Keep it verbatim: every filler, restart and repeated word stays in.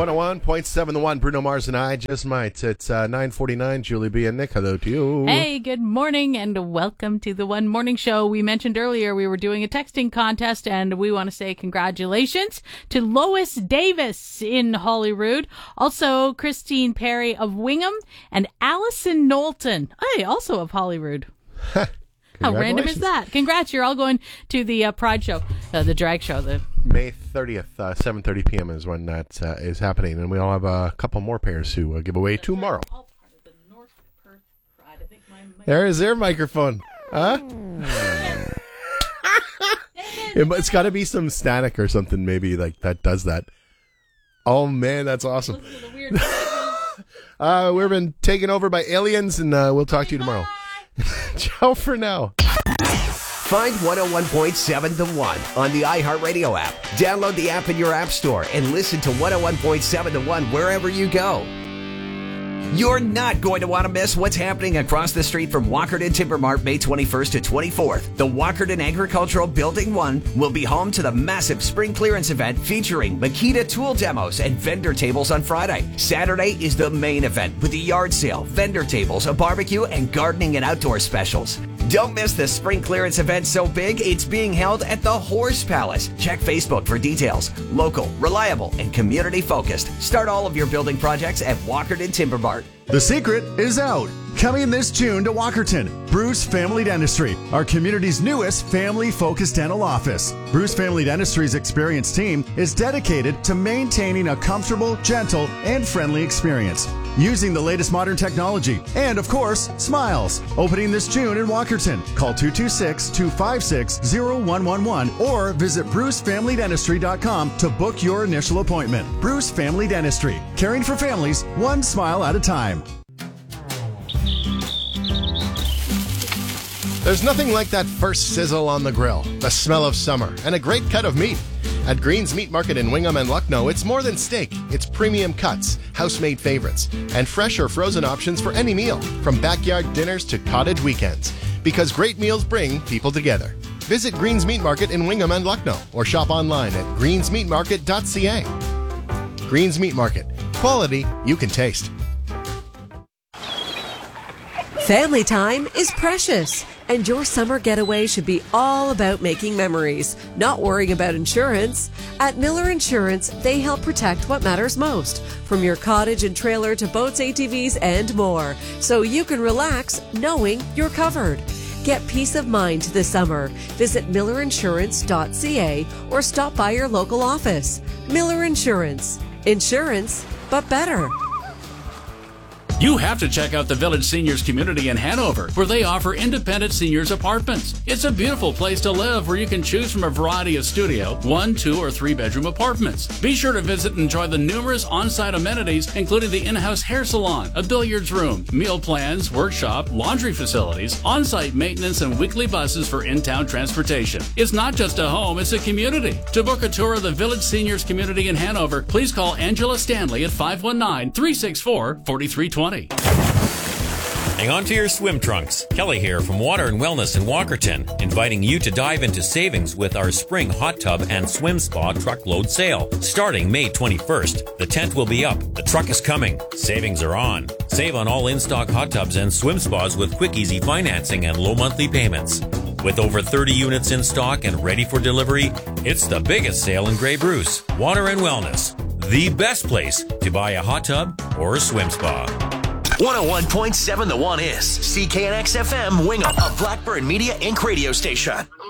one oh one point seven The One, Bruno Mars and I just might. It's uh, nine forty-nine. Julie B. and Nick, hello to you. Hey, good morning and welcome to the One Morning Show. We mentioned earlier we were doing a texting contest, and we want to say congratulations to Lois Davis in Holyrood, also Christine Perry of Wingham, and Allison Knowlton, hey, also of Holyrood. How random is that? Congrats, you're all going to the uh, Pride Show, uh, the drag show. The May thirtieth, uh, seven thirty p.m. is when that uh, is happening, and we all have a couple more pairs to uh, give away tomorrow. All part of the North Perth Pride. I think my mic- There is their microphone. Huh? it, it's got to be some static or something, maybe, like that does that. Oh, man, that's awesome. Listen to the weird uh, we've been taken over by aliens, and uh, we'll talk to you tomorrow. Ciao for now. Find one oh one point seven The One on the iHeartRadio app. Download the app in your app store and listen to one oh one point seven The One wherever you go. You're not going to want to miss what's happening across the street from Walkerton Timber Mart May twenty-first to twenty-fourth. The Walkerton Agricultural Building one will be home to the massive spring clearance event featuring Makita tool demos and vendor tables on Friday. Saturday is the main event with the yard sale, vendor tables, a barbecue, and gardening and outdoor specials. Don't miss the spring clearance event so big it's being held at the Horse Palace. Check Facebook for details. Local, reliable, and community focused. Start all of your building projects at Walkerton Timber Mart. The secret is out. Coming this June to Walkerton, Bruce Family Dentistry, our community's newest family-focused dental office. Bruce Family Dentistry's experienced team is dedicated to maintaining a comfortable, gentle, and friendly experience, using the latest modern technology, and of course, smiles. Opening this June in Walkerton. Call two two six, two five six, zero one one one or visit bruce family dentistry dot com to book your initial appointment. Bruce Family Dentistry, caring for families one smile at a time. There's nothing like that first sizzle on the grill, the smell of summer, and a great cut of meat. At Green's Meat Market in Wingham and Lucknow, it's more than steak. It's premium cuts, house-made favorites, and fresh or frozen options for any meal, from backyard dinners to cottage weekends. Because great meals bring people together. Visit Green's Meat Market in Wingham and Lucknow, or shop online at greens meat market dot c a. Green's Meat Market. Quality you can taste. Family time is precious, and your summer getaway should be all about making memories, not worrying about insurance. At Miller Insurance, they help protect what matters most, from your cottage and trailer to boats, A T Vs, and more, so you can relax knowing you're covered. Get peace of mind this summer. Visit miller insurance dot c a or stop by your local office. Miller Insurance. Insurance, but better. You have to check out the Village Seniors Community in Hanover, where they offer independent seniors apartments. It's a beautiful place to live where you can choose from a variety of studio, one, two, or three bedroom apartments. Be sure to visit and enjoy the numerous on-site amenities, including the in-house hair salon, a billiards room, meal plans, workshop, laundry facilities, on-site maintenance, and weekly buses for in-town transportation. It's not just a home, it's a community. To book a tour of the Village Seniors Community in Hanover, please call Angela Stanley at five one nine, three six four, four three two zero. Hang on to your swim trunks. Kelly here from Water and Wellness in Walkerton, inviting you to dive into savings with our spring hot tub and swim spa truckload sale. Starting May twenty-first, the tent will be up. The truck is coming. Savings are on. Save on all in-stock hot tubs and swim spas with quick, easy financing and low monthly payments. With over thirty units in stock and ready for delivery, it's the biggest sale in Grey Bruce. Water and Wellness, the best place to buy a hot tub or a swim spa. one oh one point seven The One is C K N X F M Wingham, a Blackburn Media Incorporated radio station.